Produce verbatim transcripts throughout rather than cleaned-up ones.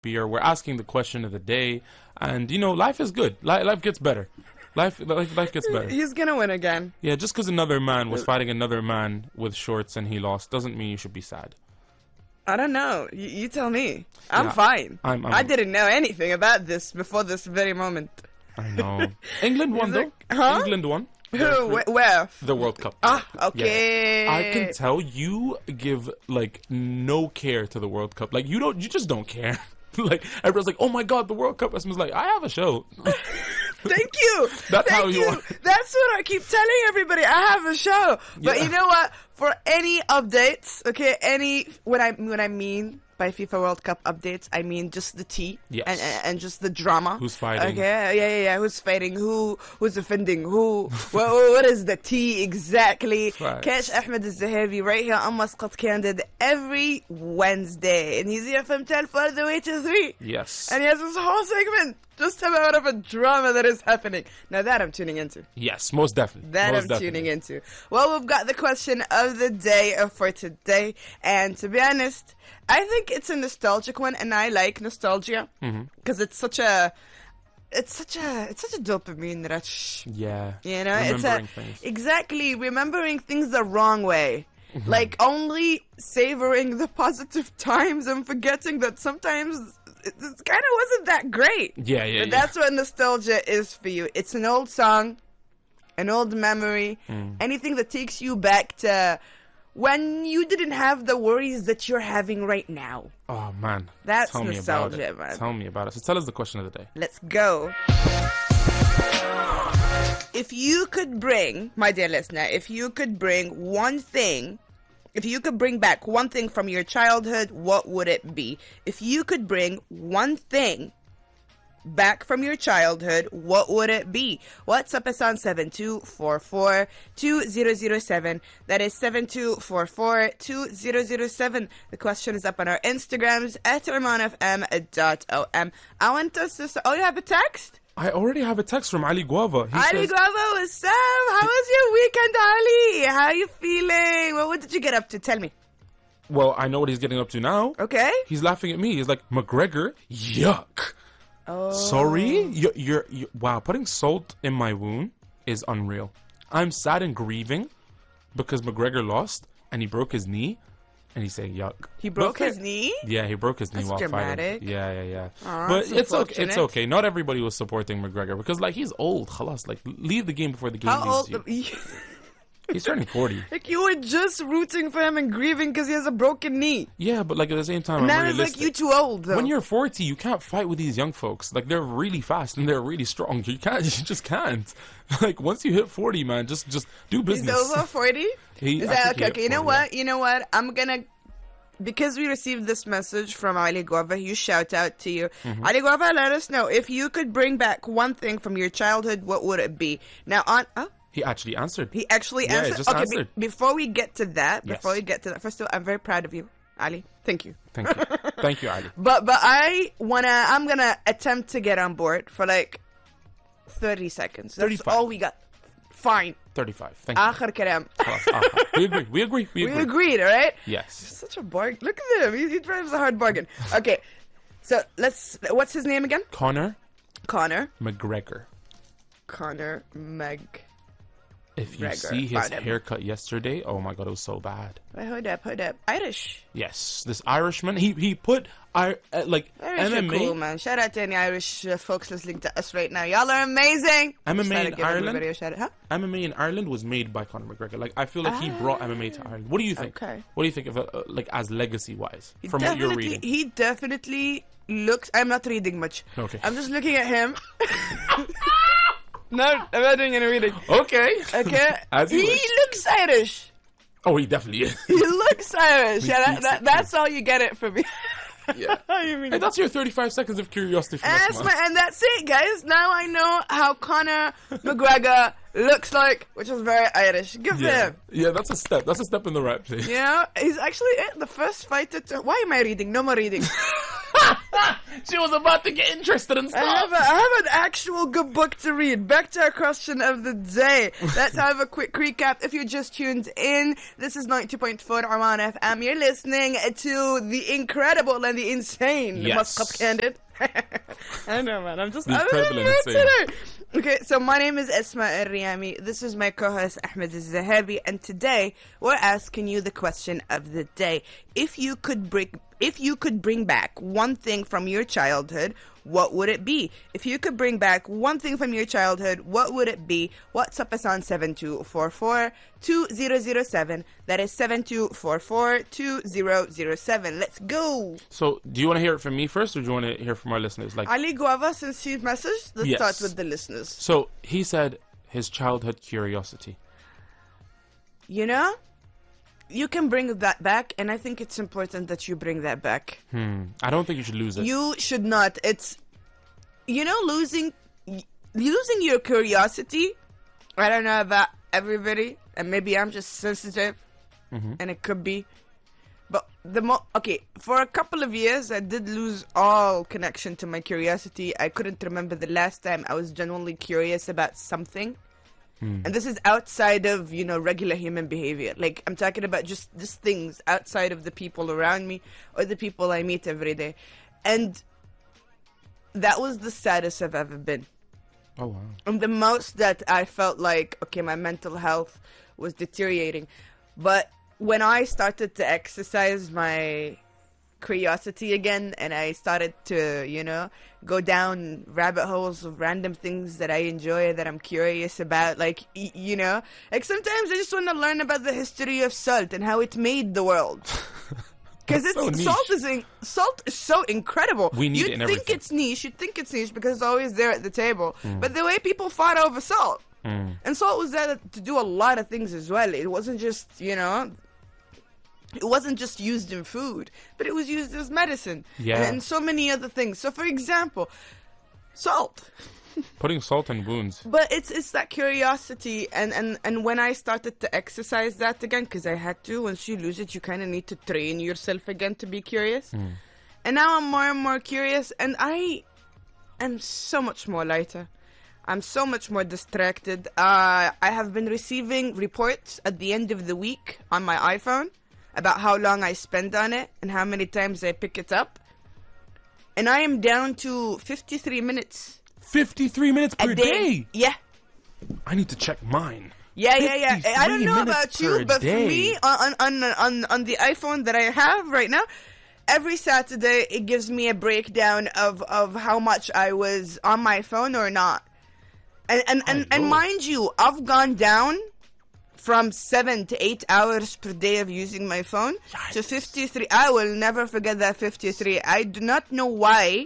beer. We're asking the question of the day. And, you know, life is good. Life, life gets better. Life, life, life gets better. He's gonna win again. Yeah, just because another man was fighting another man with shorts and he lost doesn't mean you should be sad. I don't know. You, you tell me. I'm Yeah, fine. I'm- I'm- I didn't know anything about this before this very moment. I know. England won, though. Huh? England won. Who? Wh- Where? The World Cup. Ah, Yeah. okay. I can tell you give like no care to the World Cup. Like you don't, you just don't care. Like everyone's like, "Oh my God, the World Cup!" Esma's like, "I have a show." Thank you. That's Thank how you you. are. That's what I keep telling everybody. I have a show. But Yeah. you know what? For any updates, okay, any when I when I mean by FIFA World Cup updates, I mean just the tea Yes. and, and and just the drama. Who's fighting? Okay, yeah, yeah, yeah. Who's fighting? Who who's offending? Who? what, what is the tea exactly? Facts. Cash Ahmed Al-Zahavi right here on Muscat Candid every Wednesday, and he's here from twelve all the way to three. Yes. And he has this whole segment just about of a drama that is happening. Now that I'm tuning into. Yes, most definitely. That most I'm definitely. tuning into. Well, we've got the question of the day uh, for today. And to be honest, I think it's a nostalgic one. And I like nostalgia. Because it's such a... It's such a it's such a dopamine rush. Yeah. You know, it's a Remembering things. exactly remembering things the wrong way. Mm-hmm. Like only savoring the positive times and forgetting that sometimes it, it kind of wasn't that great. Yeah, yeah, But yeah. that's what nostalgia is for you. It's an old song, an old memory, Mm. anything that takes you back to when you didn't have the worries that you're having right now. Oh man. That's Tell me nostalgia, about it. man. Tell me about it. So tell us the question of the day. Let's go. If you could bring, my dear listener, if you could bring one thing, if you could bring back one thing from your childhood, what would it be? If you could bring one thing back from your childhood, what would it be? WhatsApp us on seven two four four two zero zero seven. That is seven two four four two zero zero seven. The question is up on our Instagrams at oman f m dot o m. I want us to... Oh, you have a text? I already have a text from Ali Guava. He Ali says, Guava, what's up? How was your weekend, Ali? How are you feeling? Well, what did you get up to? Tell me. well, I know what he's getting up to now. Okay? He's laughing at me. He's like, McGregor, yuck. Oh. Sorry? You're, you're, you wow, putting salt in my wound is unreal. I'm sad and grieving because McGregor lost and he broke his knee and he's saying yuck. He broke But- his knee? Yeah, he broke his knee That's while dramatic. fighting. Yeah, yeah, yeah. Aw, but that's it's okay. It's unfortunate. okay. Not everybody was supporting McGregor because, like, he's old. Khalas, like, leave the game before the game How leaves old? you. He's turning forty. Like, you were just rooting for him and grieving because he has a broken knee. Yeah, but like at the same time, Now I'm it's realistic. like, you too old, though. When you're forty, you can't fight with these young folks. Like they're really fast and they're really strong. You can't. You just can't. Like once you hit forty, man, just just do He's business. over forty? He- Is I that think he okay? hit Okay, you know forty, what? You know what? I'm gonna... Because we received this message from Ali Guava, you shout out to you. Mm-hmm. Ali Guava, let us know. If you could bring back one thing from your childhood, what would it be? Now, on... Oh, He actually answered. he actually Yeah, he answered. just okay, answered. Be- before we get to that, Yes. before we get to that, first of all, I'm very proud of you, Ali. Thank you. Thank you. Thank you, Ali. But but I wanna I'm gonna attempt to get on board for like thirty seconds. That's thirty-five. all we got. Fine. thirty-five. Thank you. آخر كلام. Khalas, ah, we agree. We agree. We We agree. agreed, all right? Yes. Such a bargain. Look at him. He, he drives a hard bargain. Okay. So let's. What's his name again? Conor Connor. McGregor. Connor Meg. If you McGregor. see his Found him. haircut yesterday, oh my god, it was so bad. Wait, hold up, hold up. Irish. Yes, this Irishman. He he put I uh, like Irish M M are A. cool, man. Shout out to any Irish uh, folks listening to us right now. Y'all are amazing. M M A Just thought in I'd give Ireland? everybody a shout out. Huh? M M A in Ireland was made by Conor McGregor. Like I feel like he brought M M A to Ireland. What do you think? Okay. What do you think of it, uh, like as legacy wise He from what you're definitely- reading? He definitely looks. I'm not reading much. Okay. I'm just looking at him. No, I'm not doing any reading. Okay. Okay. As you he wish. looks Irish. Oh, he definitely is. He looks Irish. He Yeah, that, speaks that, it that's all you get it from me. Yeah. You mean- Hey, that's your thirty-five seconds of curiosity for and, us, that's man. my, and that's it, guys. Now I know how Conor McGregor looks like, which is very Irish. Good for Yeah. him. Yeah, that's a step. That's a step in the right place. You know, he's actually it, the first fighter to... Why am I reading? No more reading. She was about to get interested in I stuff. have, a, I have an actual good book to read. Back to our question of the day. Let's have a quick recap. If you just tuned in, this is ninety point four Oman F M. You're listening to the incredible and the insane Yes. Muscat Candid. I know, man. I'm just... The I'm incredible in and the mood insane. today. Okay, so my name is Esma Al-Riyami. This is my co-host Ahmed Al-Zahabi, and today we're asking you the question of the day. If you could bring, if you could bring back one thing from your childhood, what would it be? If you could bring back one thing from your childhood, what would it be? WhatsApp us on seven two four four, two zero zero seven. That is seven two four four, two zero zero seven. Let's go. So, do you want to hear it from me first, or do you want to hear from our listeners? Like, Ali Guava, since you messaged, let's Yes. start with the listeners. so he said his childhood curiosity. You know, you can bring that back, and I think it's important that you bring that back. Hmm. I don't think you should lose it. You should not. It's, you know, losing losing your curiosity. I don't know about everybody, and maybe I'm just sensitive, Mhm. and it could be. But the mo okay, for a couple of years, I did lose all connection to my curiosity. I couldn't remember the last time I was genuinely curious about something. Hmm. And this is outside of, you know, regular human behavior. Like, I'm talking about just just things outside of the people around me or the people I meet every day. And that was the saddest I've ever been. Oh wow. And the most that I felt like, okay, my mental health was deteriorating. But when I started to exercise my curiosity again, and I started to, you know, go down rabbit holes of random things that I enjoy, that I'm curious about, like, y- you know, like sometimes I just want to learn about the history of salt and how it made the world. Because That's it's so niche. salt is in, salt is so incredible. We need You'd it in think everything. it's niche. You'd think it's niche because it's always there at the table. But the way people fought over salt, Hmm. and salt was there to do a lot of things as well. It wasn't just, you know, it wasn't just used in food, but it was used as medicine. Yeah. And, and so many other things. So, for example, salt. Putting salt in wounds. But it's it's that curiosity, and, and, and when I started to exercise that again, because I had to, once you lose it, you kind of need to train yourself again to be curious. Hmm. And now I'm more and more curious, and I am so much more lighter. I'm so much more distracted. Uh, I have been receiving reports at the end of the week on my iPhone about how long I spend on it and how many times I pick it up. And I am down to fifty-three minutes Fifty-three minutes a per day. day. Yeah. I need to check mine. Yeah, yeah, yeah. I don't fifty-three know minutes about you, per but day. for me, on, on on on the iPhone that I have right now, every Saturday it gives me a breakdown of, of how much I was on my phone or not. And and, and, My and Lord. mind you, I've gone down from seven to eight hours per day of using my phone to Yikes. fifty-three. I will never forget that fifty-three. I do not know why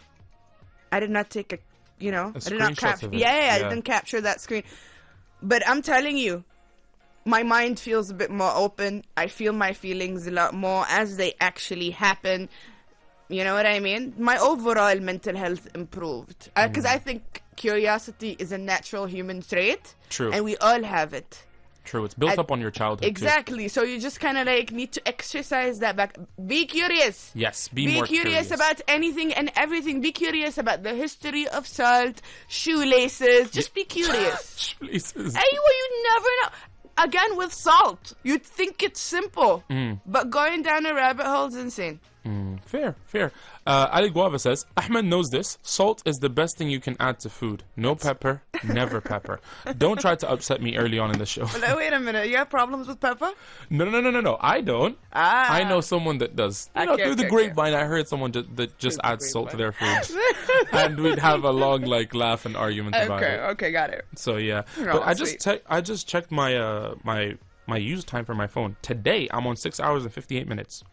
I did not take a, you know, A I did not screenshot capture. of it. Yeah, yeah, I Yeah. didn't capture that screen. But I'm telling you, my mind feels a bit more open. I feel my feelings a lot more as they actually happen. You know what I mean? My overall mental health improved. Because I think curiosity is a natural human trait. True. And we all have it. True. It's built I- up on your childhood. too. Exactly. So you just kind of like need to exercise that back. Be curious. Yes. Be, Be more curious, about anything and everything. Be curious about the history of salt, shoelaces. Just be curious. Places. Hey, well, you never know. Again, with salt, you'd think it's simple, Mm. but going down a rabbit hole is insane. Mm, fair, fair. Uh, Ali Guava says, Ahmed knows this. Salt is the best thing you can add to food. No pepper, never pepper. Don't try to upset me early on in the show. Well, wait a minute. You have problems with pepper? No, no, no, no, no. I don't. Ah. I know someone that does. You know, Okay, through the okay, okay. grapevine, I heard someone ju- that just Through the adds salt to their grapevine. food. And we'd have a long, like, laugh and argument about Okay, it. okay, got it. So, yeah. Oh, but I just, sweet. te- I just checked my, uh, my, my use time for my phone. Today, I'm on six hours and fifty-eight minutes.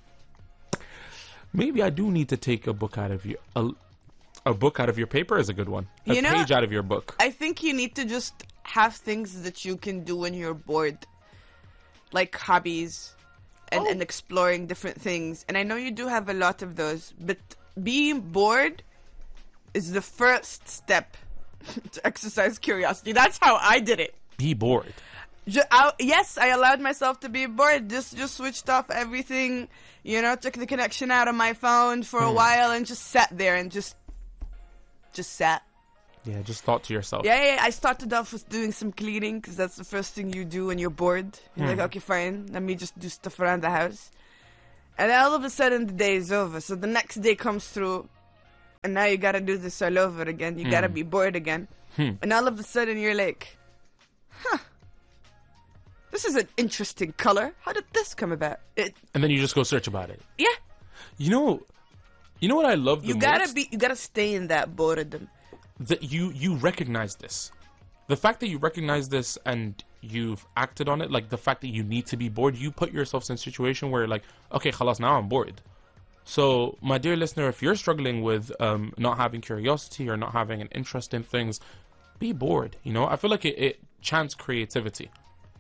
Maybe I do need to take a book out of your a, a book out of your paper is a good one. A You know- page out of your book. I think you need to just have things that you can do when you're bored, like hobbies and, Oh. and exploring different things. And I know you do have a lot of those, but being bored is the first step to exercise curiosity. That's how I did it. Be bored. Ju- I, yes, I allowed myself to be bored. Just, just switched off everything. You know, took the connection out of my phone for a while and just sat there and just, just sat. Yeah, just thought to yourself. Yeah, yeah, yeah. I started off with doing some cleaning because that's the first thing you do when you're bored. You're Mm. like, okay, fine, let me just do stuff around the house. And then all of a sudden the day is over. So the next day comes through and now you gotta do this all over again. You gotta Mm. be bored again. Hmm. And all of a sudden you're like, huh, this is an interesting color. How did this come about? It, And then you just go search about it. yeah, You know, you know what I love the you gotta most? be, you gotta stay in that boredom. That you you recognize this. The fact that you recognize this and you've acted on it, like the fact that you need to be bored, you put yourself in a situation where like, okay, khalas, now I'm bored. So, my dear listener, if you're struggling with um, not having curiosity or not having an interest in things, be bored. You know, I feel like it, it chants creativity.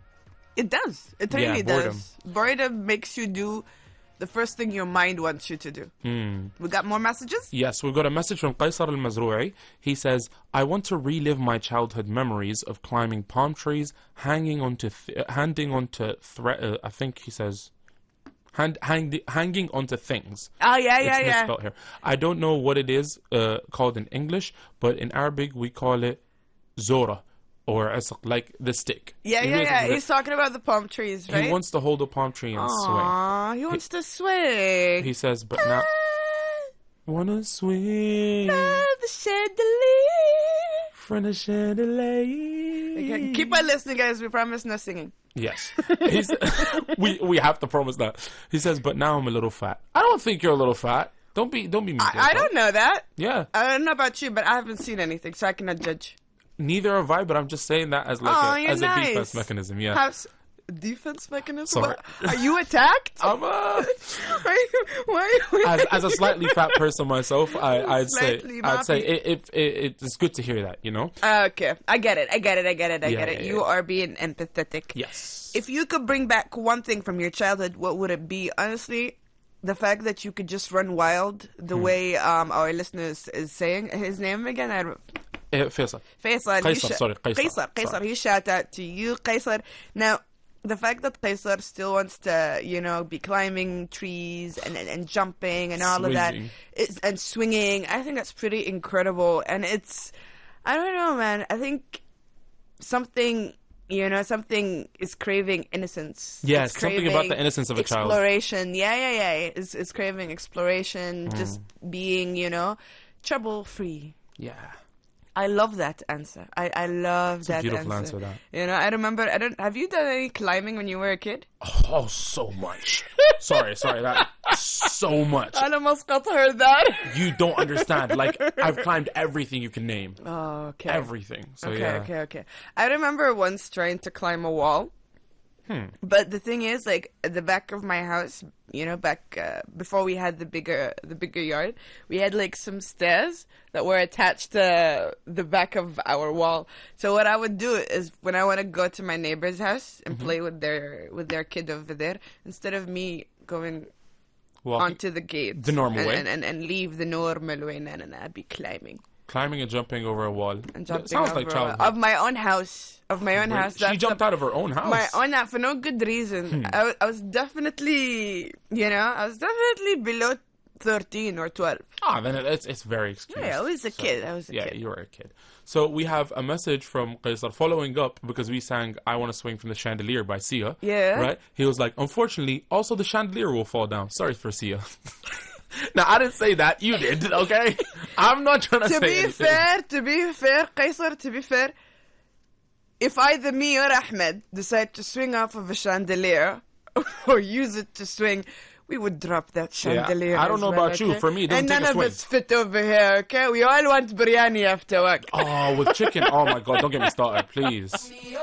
It does. It Yeah, really boredom. does. Boredom makes you do the first thing your mind wants you to do. Hmm. We got more messages? Yes, we've got a message from Qaisar al-Mazrou'i. He says, I want to relive my childhood memories of climbing palm trees, hanging onto, th- handing onto, thre- uh, I think he says, hand, hang- hanging onto things. Oh, yeah, yeah, It's yeah. misspelled here. I don't know what it is uh, called in English, but in Arabic we call it zora, or asq, like the stick. Yeah, He yeah, yeah. basically- He's talking about the palm trees, right? He wants to hold a palm tree and swing. Aww, he wants to swing. He says, but now, wanna swing the chandelier. from the chandelier. Okay, keep on listening, guys. We promise no singing. Yes. He's, we we have to promise that. He says, but now I'm a little fat. I don't think you're a little fat. Don't be don't be mean. to I, I yourself. don't know that. Yeah. I don't know about you, but I haven't seen anything, so I cannot judge. Neither have I, but I'm just saying that as like Oh, a, you're as a nice. defense mechanism. Yeah. How's defense mechanism? Sorry. What? Are you attacked? I'm a, Why? Why? as as a slightly fat person myself, I I'd say Slightly I'd say nappy. it, it, it it's good to hear that. You know. Okay, I get it. I get it. I get it. I Yeah, get it. yeah, You yeah. are being empathetic. Yes. If you could bring back one thing from your childhood, what would it be? Honestly, the fact that you could just run wild, the Hmm. way um our listeners is saying his name again. I don't, Eh, Faisal. Faisal. Qaisar, he sh- sorry, Qaisar. Qaisar. Qaisar. Sorry. He shout out to you, Qaisar. Now, the fact that Qaisar still wants to, you know, be climbing trees and and, and jumping and all of that, Swinging. is, and swinging, I think that's pretty incredible. And it's, I don't know, man. I think something. You know, something is craving innocence. Yes, It's something about the craving innocence of a child. Exploration. Yeah, yeah, yeah. It's, it's craving exploration, Hmm. just being, you know, trouble free. Yeah. I love that answer. I, I love a that beautiful answer. answer, that. You know, I remember. I don't. Have you done any climbing when you were a kid? Oh, so much. sorry, sorry, that so much. I almost got to heard that. You don't understand. Like I've climbed everything you can name. Oh, okay. Everything. So okay, yeah. okay, okay. I remember once trying to climb a wall. Hmm. But the thing is, like at the back of my house, you know, back uh, before we had the bigger the bigger yard, we had like some stairs that were attached to the back of our wall. So what I would do is when I want to go to my neighbor's house and Mm-hmm. play with their with their kid over there, instead of me going Walking, onto the gate, The normal and, way. and, and, and leave the normal way, and, and I'd be climbing climbing and jumping over a wall. and That jumping sounds over like childhood. of my own house, of my own Wait, house. she That's jumped the- out of her own house. My own that for no good reason. I, wa- I was definitely, you know, I was definitely below thirteen or twelve. Ah, then it, it's it's very excused. Yeah, I was a So, kid. I was a yeah, kid. you were a kid. So we have a message from Qaisar following up because we sang "I Want to Swing from the Chandelier" by Sia. Yeah. Right. He was like, unfortunately, also the chandelier will fall down. Sorry for Sia. Now I didn't say that. You did. Okay. I'm not trying to, To say be anything. fair, to be fair, Qaisar, to be fair, if either me or Ahmed decide to swing off of a chandelier or use it to swing, we would drop that Yeah, chandelier. I don't as know well, about you. okay? For me, it doesn't and take none a swing. of us fit over here. Okay, we all want biryani after work. Oh, with chicken. Oh my God! Don't get me started, please.